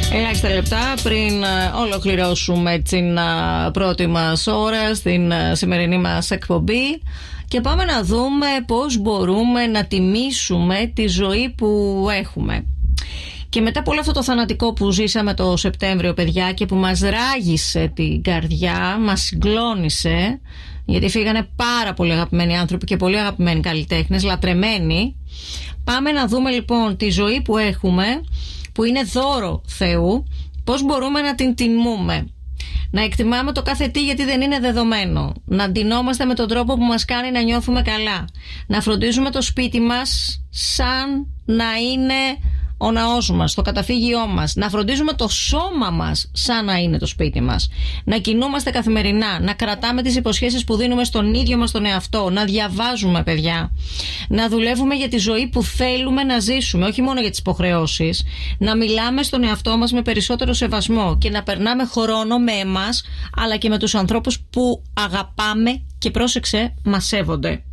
Ελάχιστα λεπτά πριν ολοκληρώσουμε την πρώτη μας ώρα στην σημερινή μας εκπομπή και πάμε να δούμε πώς μπορούμε να τιμήσουμε τη ζωή που έχουμε. Και μετά από όλο αυτό το θανατικό που ζήσαμε το Σεπτέμβριο, παιδιά, και που μας ράγισε την καρδιά, μας συγκλώνησε, γιατί φύγανε πάρα πολλοί αγαπημένοι άνθρωποι και πολλοί αγαπημένοι καλλιτέχνες, λατρεμένοι. Πάμε να δούμε λοιπόν τη ζωή που έχουμε, που είναι δώρο Θεού, πώς μπορούμε να την τιμούμε. Να εκτιμάμε το κάθε τι γιατί δεν είναι δεδομένο. Να ντυνόμαστε με τον τρόπο που μας κάνει να νιώθουμε καλά. Να φροντίζουμε το σπίτι μας σαν να είναι ο ναός μας, το καταφύγιό μας. Να φροντίζουμε το σώμα μας σαν να είναι το σπίτι μας. Να κινούμαστε καθημερινά. Να κρατάμε τις υποσχέσεις που δίνουμε στον ίδιο μας τον εαυτό. Να διαβάζουμε, παιδιά. Να δουλεύουμε για τη ζωή που θέλουμε να ζήσουμε, όχι μόνο για τις υποχρεώσεις. Να μιλάμε στον εαυτό μας με περισσότερο σεβασμό και να περνάμε χρόνο με εμάς, αλλά και με τους ανθρώπους που αγαπάμε και, πρόσεξε, μας σέβονται.